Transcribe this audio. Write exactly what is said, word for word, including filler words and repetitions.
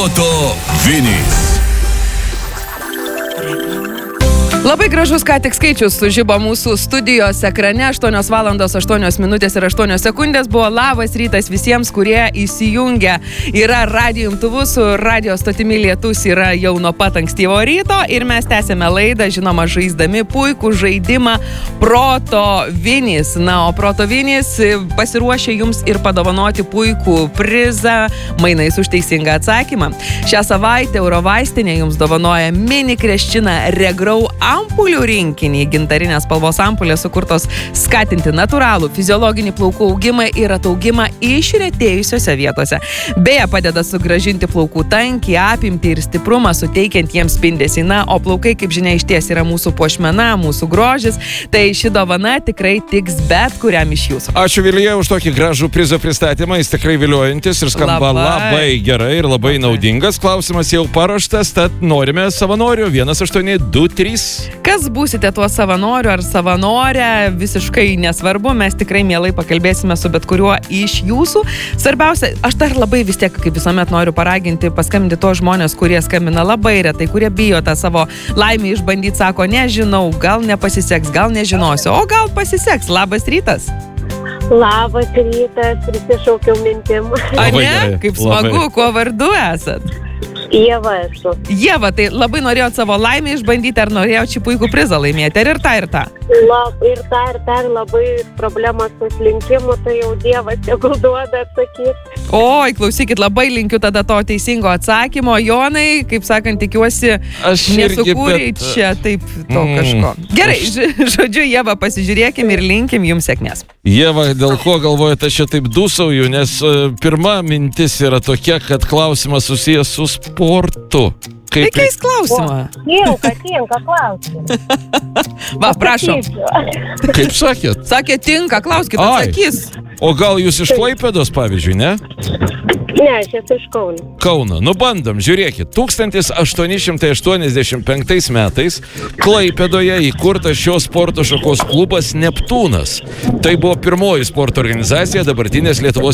Proto Vinys. Labai gražus ką tik skaičius sužibo mūsų studijos ekrane. aštuonios valandos aštuonios minutės ir aštuonios sekundės buvo. Labas rytas visiems, kurie įsijungia. Yra radijo imtuvų su radio stotimi Lietus yra jau nuo pat ankstyvo ryto ir mes tęsėme laidą, žinoma, žaisdami puikų žaidimą Proto Vinys. Na, o Proto Vinys pasiruošė jums ir padovanoti puikų prizą mainais už teisingą atsakymą. Šią savaitę Eurovaistinė jums dovanoja mini kreščiną Regrau ampulių rinkinį. Gintarinės spalvos ampulės sukurtos skatinti natūralų fiziologinį plaukų augimą ir ataugimą išretėjusiose vietose. Beje, padeda sugrąžinti plaukų tankį, apimtį ir stiprumą, suteikiant jiems spindesį. Na, o plaukai, kaip žinia, išties yra mūsų puošmena, mūsų grožis. Tai ši dovana tikrai tiks bet kuriam iš jūsų. Ačiū Vilija už tokį gražų prizo pristatymą. Jis tikrai viliojantis ir skamba labai, labai gerai ir labai naudingas. Klausimas jau paruoštas, tad norime savanorių. vienas aštuoni du trys. Kas būsite tuo savanoriu ar savanorė, visiškai nesvarbu, mes tikrai mielai pakalbėsime su bet kuriuo iš jūsų. Svarbiausia, aš dar labai vis tiek, kaip visuomet, noriu paraginti, paskambinti tos žmonės, kurie skambina labai retai, kurie bijo tą savo laimę išbandyti, sako, nežinau, gal nepasiseks, gal nežinosiu, o gal pasiseks. Labas rytas. Labas rytas, prisišaukiau mintim. A ne? Kaip smagu, kuo vardu esat? Ieva esu. Ieva, tai labai norėjot savo laimę išbandyti, ar norėjot šį puikų prizą laimėti, ar ir tą, ir tą? Lab, ir tą, ir tą, ir labai problemas su slinkimu, tai jau Dievas tegul duoda atsakyti. Oi, klausykit, labai linkiu tada to teisingo atsakymo. Jonai, kaip sakant, tikiuosi, nesukūrė bet... čia taip to mm, kažko. Gerai, aš... žodžiu, Ieva, pasižiūrėkim ir linkim jums sėkmės. Ieva, dėl ko galvojate, aš čia taip dūsauju, nes uh, pirma mintis yra tokia, kad klausimas susijęs su sportu. Kaip... Tai keis klausimą. Tinka, tinka klausimą. Va, prašom. Kaip sakėt? Sakė, tinka, klauskit, atsakys. O gal jūs iš Klaipėdos, pavyzdžiui, ne? Ne, aš esu iš Kauno. Kauno. Nu, bandom, žiūrėkit. tūkstantis aštuoni šimtai aštuoniasdešimt penktais metais Klaipėdoje įkurtas šios sporto šakos klubas Neptūnas. Tai buvo pirmoji sporto organizacija dabartinės Lietuvos